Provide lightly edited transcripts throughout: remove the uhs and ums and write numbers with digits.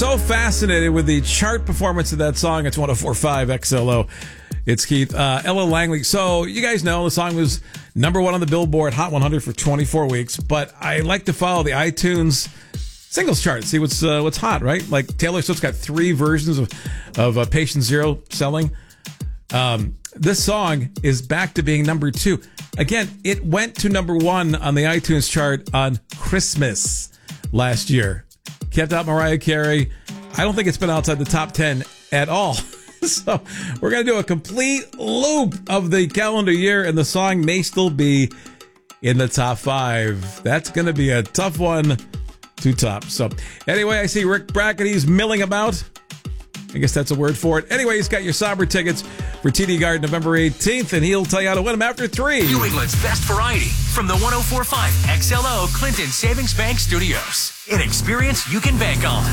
So fascinated with the chart performance of that song. It's 104.5 XLO. It's Keith. Ella Langley. So you guys know the song was number one on the Billboard Hot 100 for 24 weeks, but I like to follow the iTunes singles chart, see what's hot, right? Like Taylor Swift's got 3 versions of Patient Zero selling. This song is back to being number 2. Again, it went to number 1 on the iTunes chart on Christmas last year. Kept out Mariah Carey. I don't think it's been outside the top 10 at all. So we're going to do a complete loop of the calendar year, and the song may still be in the top 5. That's going to be a tough one to top. So anyway, I see Rick Brackett. He's milling about. I guess that's a word for it. Anyway, he's got your Sauber tickets for TD Garden November 18th, and he'll tell you how to win them after 3. New England's best variety from the 104.5 XLO Clinton Savings Bank Studios. An experience you can bank on.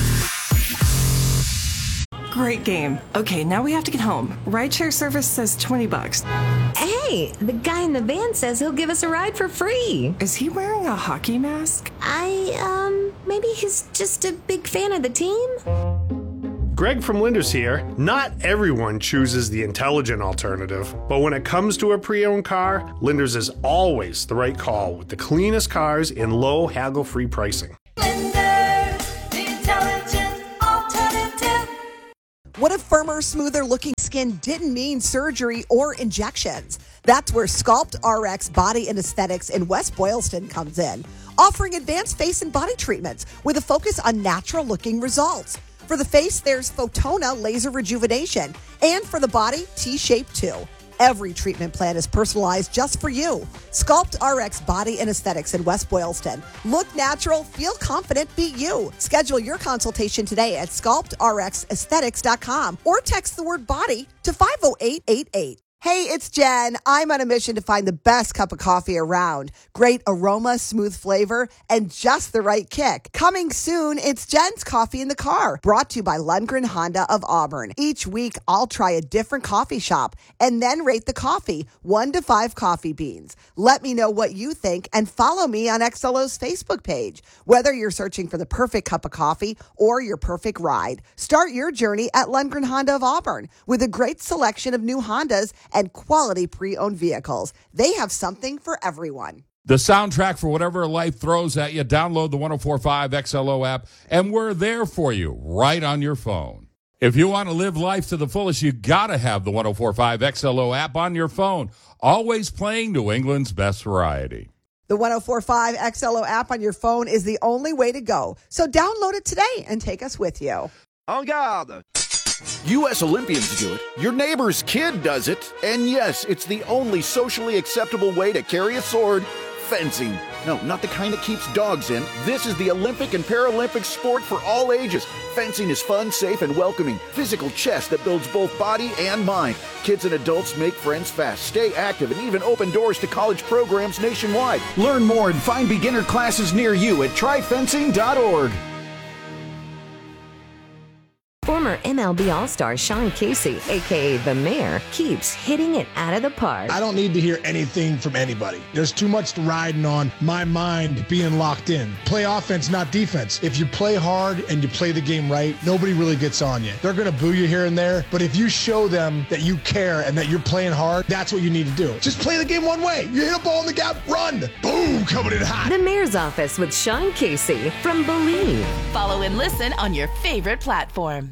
Great game. Okay, now we have to get home. Rideshare service says $20. Hey, the guy in the van says he'll give us a ride for free. Is he wearing a hockey mask? Maybe he's just a big fan of the team? Greg from Linders here. Not everyone chooses the intelligent alternative, but when it comes to a pre-owned car, Linders is always the right call with the cleanest cars and low haggle-free pricing. Linders, the intelligent alternative. What if firmer, smoother looking skin didn't mean surgery or injections? That's where Sculpt RX Body and Aesthetics in West Boylston comes in, offering advanced face and body treatments with a focus on natural looking results. For the face, there's Photona Laser Rejuvenation, and for the body, T-Shape 2. Every treatment plan is personalized just for you. Sculpt RX Body and Aesthetics in West Boylston. Look natural, feel confident, be you. Schedule your consultation today at sculptrxaesthetics.com or text the word body to 50888. Hey, it's Jen. I'm on a mission to find the best cup of coffee around. Great aroma, smooth flavor, and just the right kick. Coming soon, it's Jen's Coffee in the Car, brought to you by Lundgren Honda of Auburn. Each week, I'll try a different coffee shop and then rate the coffee, 1 to 5 coffee beans. Let me know what you think and follow me on XLO's Facebook page. Whether you're searching for the perfect cup of coffee or your perfect ride, start your journey at Lundgren Honda of Auburn with a great selection of new Hondas and quality pre-owned vehicles. They have something for everyone. The soundtrack for whatever life throws at you. Download the 104.5 XLO app, and we're there for you right on your phone. If you want to live life to the fullest, you got to have the 104.5 XLO app on your phone, always playing New England's best variety. The 104.5 XLO app on your phone is the only way to go. So download it today and take us with you. En garde! U.S. Olympians do it. Your neighbor's kid does it. And yes, it's the only socially acceptable way to carry a sword. Fencing. No, not the kind that keeps dogs in. This is the Olympic and Paralympic sport for all ages. Fencing is fun, safe, and welcoming. Physical chess that builds both body and mind. Kids and adults make friends fast, stay active, and even open doors to college programs nationwide. Learn more and find beginner classes near you at tryfencing.org. Former MLB All-Star Sean Casey, a.k.a. The Mayor, keeps hitting it out of the park. I don't need to hear anything from anybody. There's too much riding on my mind being locked in. Play offense, not defense. If you play hard and you play the game right, nobody really gets on you. They're going to boo you here and there, but if you show them that you care and that you're playing hard, that's what you need to do. Just play the game one way. You hit a ball in the gap, run. Boom, coming in hot. The Mayor's Office with Sean Casey from Believe. Follow and listen on your favorite platform.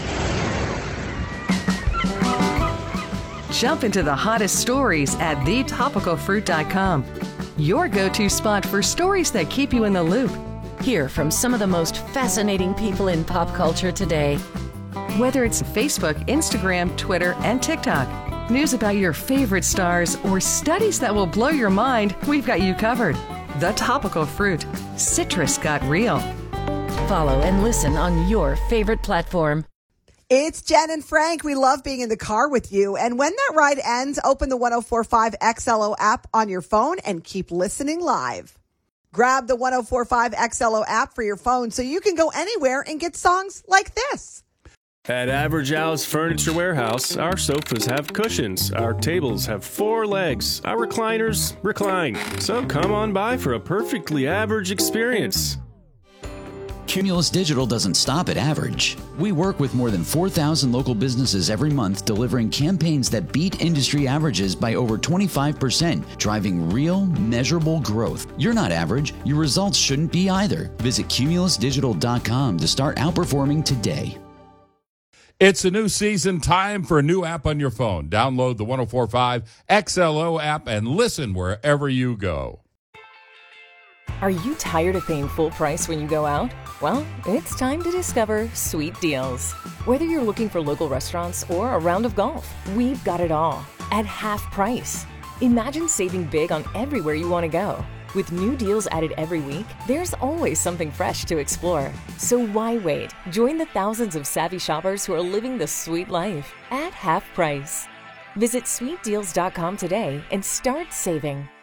Jump into the hottest stories at thetopicalfruit.com. Your go-to spot for stories that keep you in the loop. Hear from some of the most fascinating people in pop culture today. Whether it's Facebook, Instagram, Twitter, and TikTok, news about your favorite stars, or studies that will blow your mind, we've got you covered. The Topical Fruit. Citrus got real. Follow and listen on your favorite platform. It's Jen and Frank. We love being in the car with you. And when that ride ends, open the 104.5 XLO app on your phone and keep listening live. Grab the 104.5 XLO app for your phone so you can go anywhere and get songs like this. At Average Al's Furniture Warehouse, our sofas have cushions, our tables have 4 legs, our recliners recline. So come on by for a perfectly average experience. Cumulus Digital doesn't stop at average. We work with more than 4,000 local businesses every month, delivering campaigns that beat industry averages by over 25%, driving real, measurable growth. You're not average. Your results shouldn't be either. Visit cumulusdigital.com to start outperforming today. It's a new season, time for a new app on your phone. Download the 104.5 XLO app and listen wherever you go. Are you tired of paying full price when you go out? Well, it's time to discover Sweet Deals. Whether you're looking for local restaurants or a round of golf, we've got it all at half price. Imagine saving big on everywhere you want to go. With new deals added every week, there's always something fresh to explore. So why wait? Join the thousands of savvy shoppers who are living the sweet life at half price. Visit sweetdeals.com today and start saving.